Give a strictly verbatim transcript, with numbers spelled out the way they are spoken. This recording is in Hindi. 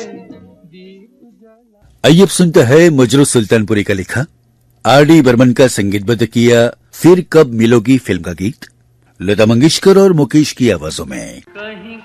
आइए अब सुनते हैं मजरू सुल्तानपुरी का लिखा, आर डी बर्मन का संगीतबद्ध किया फिर कब मिलोगी फिल्म का गीत, लता मंगेशकर और मुकेश की आवाजों में।